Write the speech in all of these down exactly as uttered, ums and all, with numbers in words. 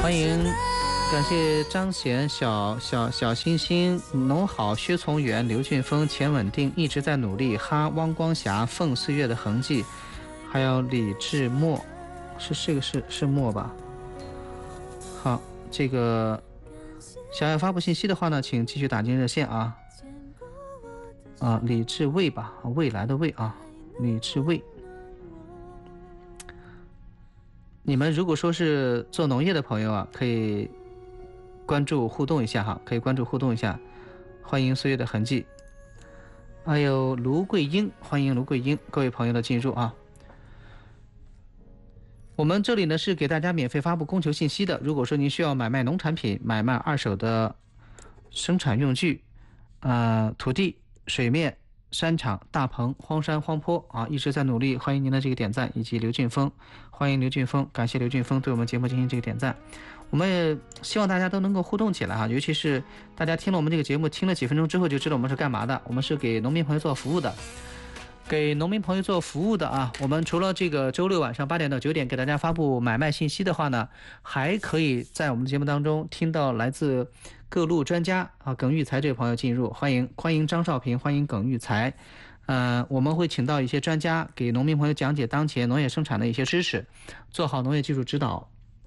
欢迎，感谢张贤、小小小星星、农好、薛从元、刘俊峰、钱稳定一直在努力，哈汪光霞、凤岁月的痕迹，还有李志墨，是这个是是墨吧？好，这个想要发布信息的话呢，请继续打进热线啊。啊，李志卫吧，未来的未啊，李志卫。你们如果说是做农业的朋友啊，可以关注互动一下哈，可以关注互动一下，欢迎岁月的痕迹。还有卢桂英，欢迎卢桂英，各位朋友的进入啊。我们这里呢是给大家免费发布供求信息的，如果说您需要买卖农产品、买卖二手的生产用具、呃土地、水面、山场、大棚、荒山、荒坡啊，一直在努力。欢迎您的这个点赞，以及刘俊峰，欢迎刘俊峰，感谢刘俊峰对我们节目进行这个点赞。我们也希望大家都能够互动起来哈，尤其是大家听了我们这个节目，听了几分钟之后就知道我们是干嘛的。我们是给农民朋友做服务的，给农民朋友做服务的啊。我们除了这个周六晚上八点到九点给大家发布买卖信息的话呢，还可以在我们的节目当中听到来自各路专家啊，耿玉才这位朋友进入，欢迎欢迎张少平，欢迎耿玉才。呃，我们会请到一些专家给农民朋友讲解当前农业生产的一些知识，做好农业技术指导。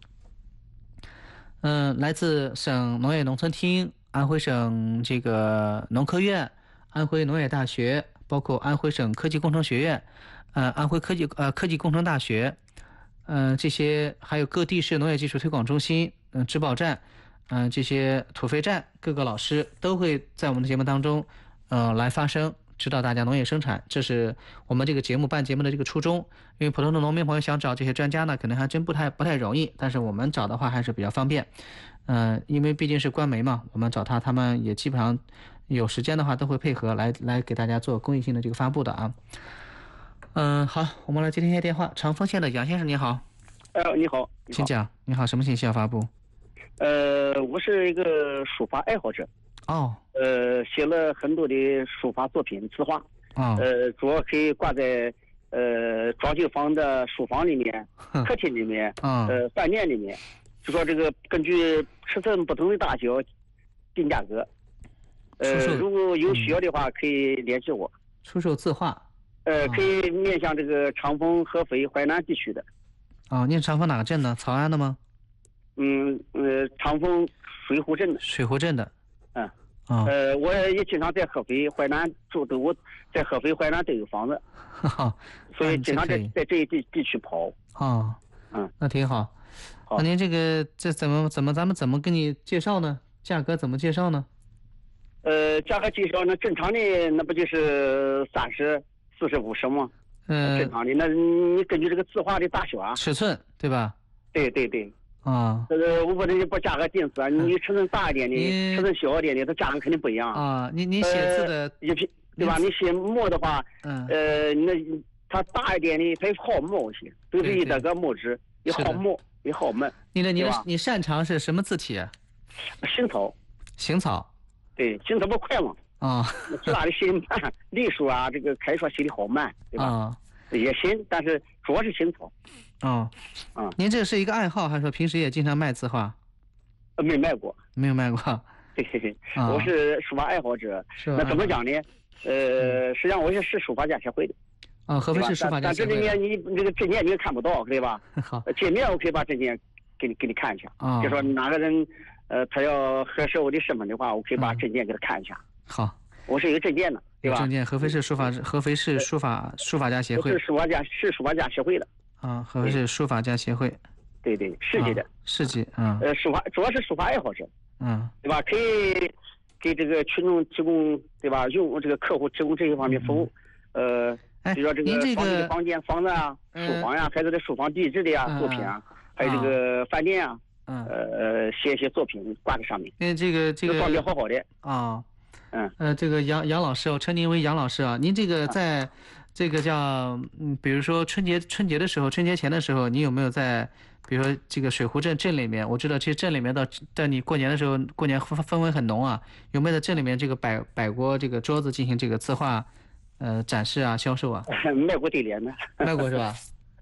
嗯、呃，来自省农业农村厅、安徽省这个农科院、安徽农业大学，包括安徽省科技工程学院、呃安徽科技呃科技工程大学，嗯、呃，这些还有各地市农业技术推广中心、嗯、呃、植保站。嗯、呃，这些土肥站各个老师都会在我们的节目当中，呃，来发声，指导大家农业生产，这是我们这个节目办节目的这个初衷。因为普通的农民朋友想找这些专家呢，可能还真不太不太容易，但是我们找的话还是比较方便。嗯、呃，因为毕竟是官媒嘛，我们找他，他们也基本上有时间的话都会配合来来给大家做公益性的这个发布的啊。嗯、呃，好，我们来接听一下电话，长丰县的杨先生你好。 呃，你好，你好请讲，你好，什么信息要发布？ 呃，我是一个书法爱好者， 哦， 呃，写了很多的书法作品字画， 哦， 呃，主要可以挂在呃装修房的书房里面、客厅里面， 嗯、 呃，饭店里面，就说这个根据尺寸不同的大小定价格，呃，如果有需要的话，可以联系我。 出售字画， 呃，可以面向这个长丰、合肥、淮南地区的。 哦，你是长丰哪个镇的？曹安的吗？ 嗯呃，长丰水湖镇的。 水湖镇的。 嗯。 哦。 呃，我也经常在合肥、淮南住的，我在合肥、淮南都有房子，所以经常在在这一地地区跑。 哦。 嗯， 那挺好。 好。 那您这个这怎么怎么咱们怎么给你介绍呢？价格怎么介绍呢？ 呃，价格介绍那正常的那不就是三十、四十、五十吗？ 嗯、呃， 正常的，那你根据这个字画的大小啊， 尺寸对吧？ 对对对。 啊， 这个我不能把价格定死啊！你尺寸大一点的，尺寸小一点的，它价格肯定不一样啊。你你写字的一批、呃、对吧？你写墨的话， 嗯， 呃，那它大一点的，它耗墨些，都是一点个墨汁，也耗墨，也耗闷。 你的你的你擅长是什么字体？ 行草。 行草。 对，行草不快嘛。 啊。 字大的写慢，隶书啊，这个楷书写的好慢，对吧？ 啊。 也行，但是主要是行草。 哦， 啊， 您这是一个爱好，还是说平时也经常卖字画？ 呃，没卖过， 没有卖过。 嘿嘿嘿， 啊、 我是书法爱好者。 是那怎么讲呢？呃，实际上我也是书法家协会的。 啊，合肥市书法家协会。 但这里面你这个证件你也看不到，对吧？ 好， 见面我可以把证件给你给你看一下。 啊， 就说哪个人，呃，他要核实我的身份的话，我可以把证件给他看一下。 嗯、好， 我是有证件的，对吧？ 证件，合肥市书法合肥市书法书法家协会。 是书法家是书法家协会的。 啊，合肥市书法家协会。 对对，市级的。 啊、市级，嗯。 呃，书法主要是书法爱好者。 嗯。 对吧？可以给这个群众提供，对吧？用这个客户提供这一方面服务。嗯、呃，比如说这个房子的房间、房子啊、书房呀、孩子的书房地址的呀、作品啊，还有这个饭店啊， 嗯， 呃，写一些作品挂在上面。 因为这个这个方便好好的啊。 嗯， 呃，这个杨杨老师，我称您为杨老师啊。您这个在，这个叫嗯，比如说春节春节的时候，春节前的时候，你有没有在，比如说这个水湖镇镇里面？我知道，其实镇里面到在你过年的时候，过年氛氛围很浓啊。有没有在镇里面这个摆摆过这个桌子进行这个字画，呃，展示啊、销售啊？ 卖过对联的， 卖过是吧？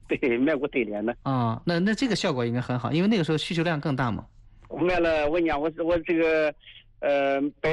对，卖过对联的。 啊，那那这个效果应该很好，因为那个时候需求量更大嘛。 我卖了，我讲我我这个，呃，百